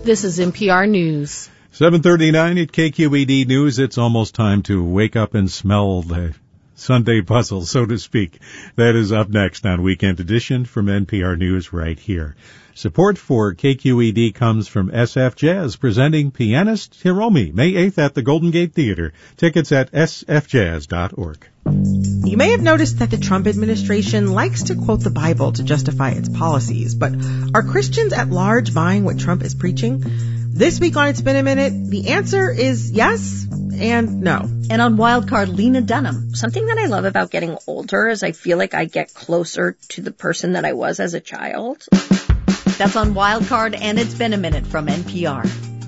This is NPR News. 7:39 at KQED News. It's almost time to wake up and smell the Sunday puzzle, so to speak. That is up next on Weekend Edition from NPR News right here. Support for KQED comes from SF Jazz, presenting pianist Hiromi, May 8th at the Golden Gate Theater. Tickets at sfjazz.org. You may have noticed that the Trump administration likes to quote the Bible to justify its policies, but are Christians at large buying what Trump is preaching? This week on It's Been a Minute, the answer is yes and no. And on Wildcard, Lena Dunham. Something that I love about getting older is I feel like I get closer to the person that I was as a child. That's on Wildcard, and It's Been a Minute from NPR.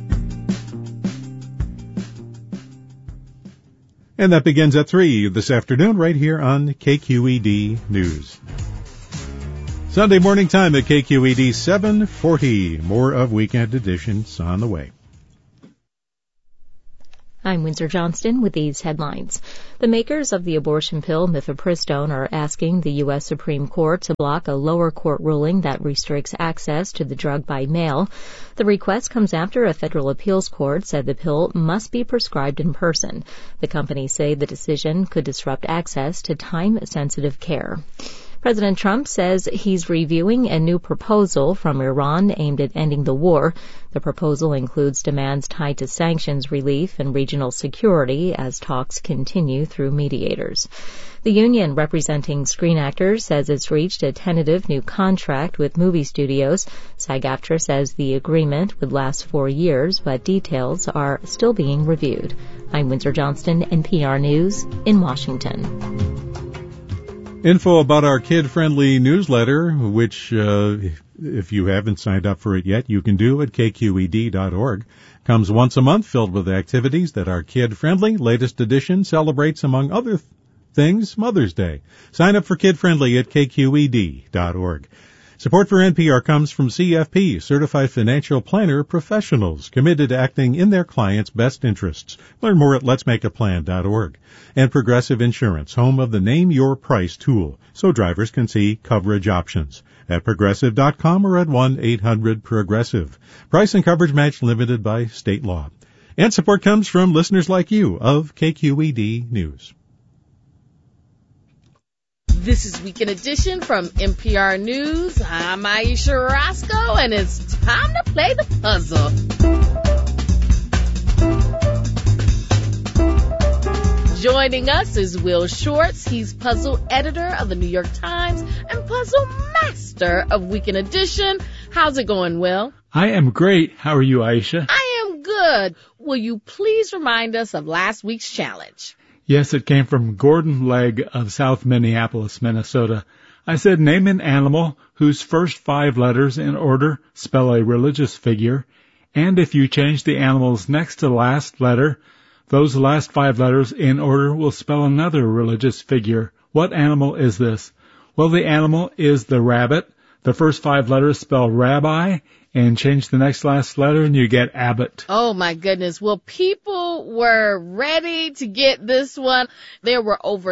And that begins at 3 this afternoon right here on KQED News. Sunday morning time at KQED 7:40. More of Weekend Editions on the way. I'm Windsor Johnston with these headlines. The makers of the abortion pill mifepristone are asking the U.S. Supreme Court to block a lower court ruling that restricts access to the drug by mail. The request comes after a federal appeals court said the pill must be prescribed in person. The companies say the decision could disrupt access to time-sensitive care. President Trump says he's reviewing a new proposal from Iran aimed at ending the war. The proposal includes demands tied to sanctions relief and regional security as talks continue through mediators. The union representing screen actors says it's reached a tentative new contract with movie studios. SAG-AFTRA says the agreement would last 4 years, but details are still being reviewed. I'm Windsor Johnston, NPR News in Washington. Info about our kid-friendly newsletter, which, if you haven't signed up for it yet, you can do at kqed.org. Comes once a month, filled with activities that are kid-friendly. Latest edition celebrates, among other things, Mother's Day. Sign up for kid-friendly at kqed.org. Support for NPR comes from CFP, Certified Financial Planner Professionals, committed to acting in their clients' best interests. Learn more at letsmakeaplan.org. And Progressive Insurance, home of the Name Your Price tool, so drivers can see coverage options. At progressive.com or at 1-800-PROGRESSIVE. Price and coverage match limited by state law. And support comes from listeners like you of KQED News. This is Weekend Edition from NPR News. I'm Aisha Roscoe, and it's time to play the puzzle. Joining us is Will Shortz. He's puzzle editor of the New York Times and puzzle master of Weekend Edition. How's it going, Will? I am great. How are you, Aisha? I am good. Will you please remind us of last week's challenge? Yes, it came from Gordon Legg of South Minneapolis, Minnesota. I said, name an animal whose first 5 letters in order spell a religious figure, and if you change the animal's next to last letter, those last 5 letters in order will spell another religious figure. What animal is this? Well, the animal is the rabbit. The first 5 letters spell rabbi, and change the next last letter and you get Abbott. Oh my goodness. Well, people were ready to get this one. There were over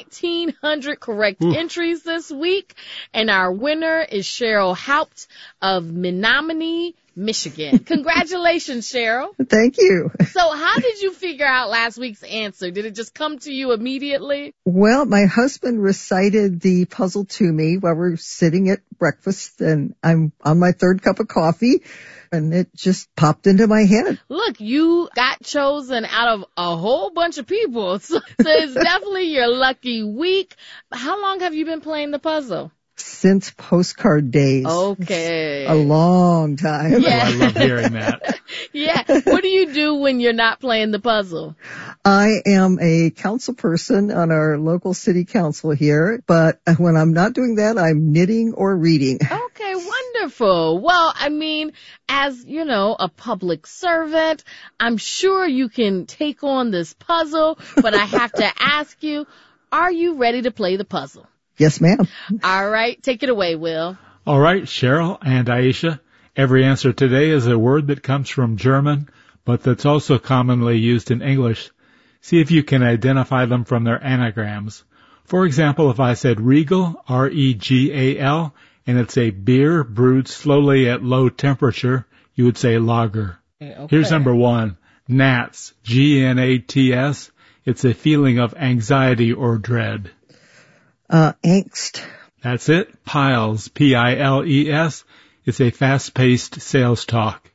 1,900 correct entries this week, and our winner is Cheryl Haupt of Menominee, Michigan. Congratulations, Cheryl. Thank you. So how did you figure out last week's answer? Did it just come to you immediately? Well, my husband recited the puzzle to me while we're sitting at breakfast, and I'm on my 3rd cup of coffee, and it just popped into my head. Look, you got chosen out of a whole bunch of people, so it's definitely your lucky week. How long have you been playing the puzzle? Since postcard days. Okay. A long time. Yeah. Oh, I love hearing that. Yeah. What do you do when you're not playing the puzzle? I am a council person on our local city council here, but when I'm not doing that, I'm knitting or reading. Okay, wonderful. Well, I mean, as, you know, a public servant, I'm sure you can take on this puzzle, but I have to ask you, are you ready to play the puzzle? Yes, ma'am. All right. Take it away, Will. All right, Cheryl and Aisha. Every answer today is a word that comes from German, but that's also commonly used in English. See if you can identify them from their anagrams. For example, if I said Regal, R-E-G-A-L, and it's a beer brewed slowly at low temperature, you would say lager. Okay. Here's number 1. Gnats. G-N-A-T-S. It's a feeling of anxiety or dread. Angst. That's it. Piles. P-I-L-E-S. It's a fast-paced sales talk.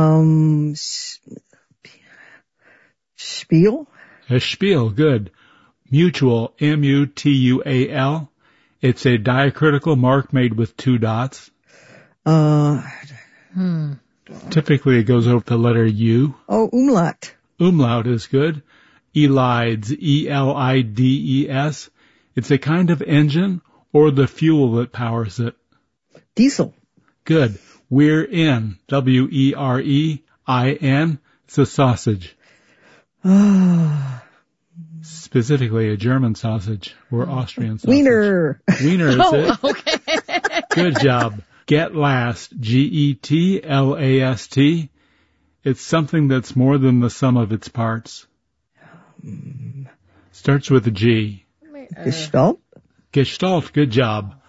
Spiel. A spiel. Good. Mutual. M-U-T-U-A-L. It's a diacritical mark made with 2 dots. Typically it goes over the letter U. Oh, umlaut. Umlaut is good. Elides. E-L-I-D-E-S. It's a kind of engine or the fuel that powers it. Diesel. Good. We're in. W-E-R-E-I-N. It's a sausage. Specifically a German sausage or Austrian sausage. Wiener. Wiener is it. Okay. Good job. Get last. G-E-T-L-A-S-T. It's something that's more than the sum of its parts. Starts with a G. Gestalt. Gestalt. Good job.